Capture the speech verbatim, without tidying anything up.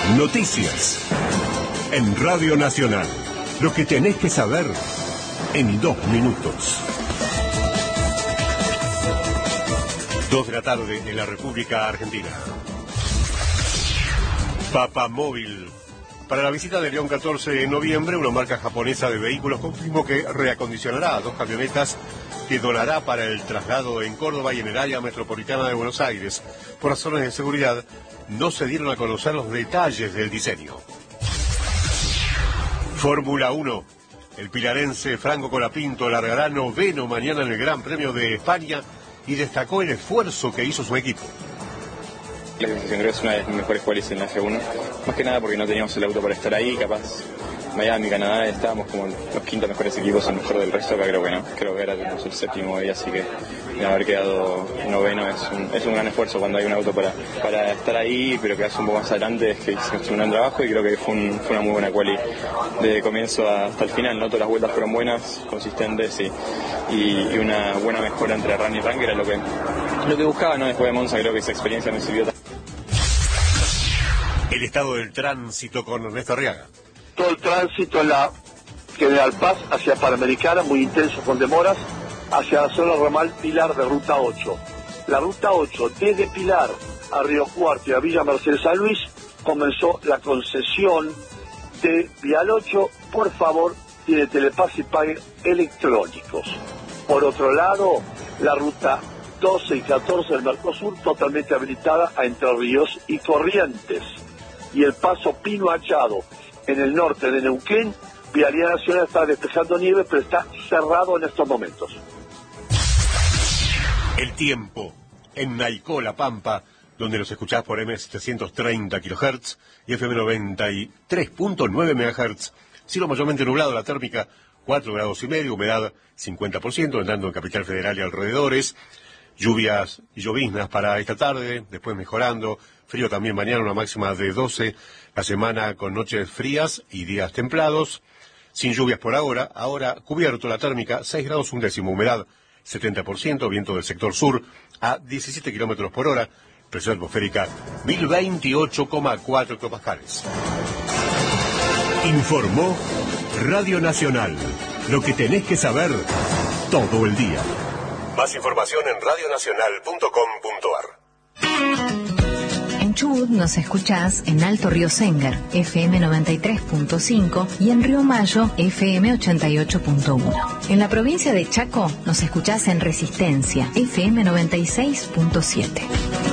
Noticias. En Radio Nacional. Lo que tenés que saber en dos minutos. Dos de la tarde en la República Argentina. Papamóvil. Para la visita de León catorce de noviembre, una marca japonesa de vehículos confirmó que reacondicionará dos camionetas que donará para el traslado en Córdoba y en el área metropolitana de Buenos Aires. Por razones de seguridad, no se dieron a conocer los detalles del diseño. Fórmula uno. El pilarense Franco Colapinto largará noveno mañana en el Gran Premio de España y destacó el esfuerzo que hizo su equipo. La clasificación creo que es una de las mejores cuales en la F uno, más que nada porque no teníamos el auto para estar ahí, capaz Miami, Canadá, estábamos como los quintos mejores equipos, el mejor del resto, acá creo que no, creo que era el séptimo día, así que haber quedado noveno es un, es un gran esfuerzo cuando hay un auto para, para estar ahí, pero quedarse un poco más adelante es que hicimos un gran trabajo y creo que fue, un, fue una muy buena quali de comienzo hasta el final, ¿no? Todas las vueltas fueron buenas, consistentes y, y, y una buena mejora entre run y run, que era lo que, lo que buscaba, ¿no? Después de Monza creo que esa experiencia me sirvió también. El estado del tránsito con Ernesto Arriaga. Todo el tránsito en la General Paz hacia Panamericana, muy intenso con demoras, hacia la zona ramal Pilar de Ruta ocho. La Ruta ocho, desde Pilar a Río Cuarto y a Villa Mercedes San Luis, comenzó la concesión de Vial ocho. Por favor, tiene Telepaz y pague electrónicos. Por otro lado, la Ruta doce y catorce del Mercosur, totalmente habilitada a Entre Ríos y Corrientes. Y el paso Pino Achado, en el norte de Neuquén, Vialidad Nacional está despejando nieve, pero está cerrado en estos momentos. El tiempo en Naicó, La Pampa, donde nos escuchás por M setecientos treinta kilohertz y F M noventa y tres punto nueve megahertz. Cielo mayormente nublado, la térmica cuatro grados y medio, humedad cincuenta por ciento, entrando en Capital Federal y alrededores. Lluvias y lloviznas para esta tarde, después mejorando. Frío también mañana, una máxima de doce. La semana con noches frías y días templados. Sin lluvias por ahora. Ahora cubierto la térmica, seis grados un décimo. Humedad setenta por ciento. Viento del sector sur a diecisiete kilómetros por hora. Presión atmosférica mil veintiocho coma cuatro hectopascales. Informó Radio Nacional. Lo que tenés que saber todo el día. Más información en radio nacional punto com punto ar. En Chubut nos escuchás en Alto Río Sengar, F M noventa y tres punto cinco y en Río Mayo, F M ochenta y ocho punto uno. En la provincia de Chaco nos escuchás en Resistencia, F M noventa y seis punto siete.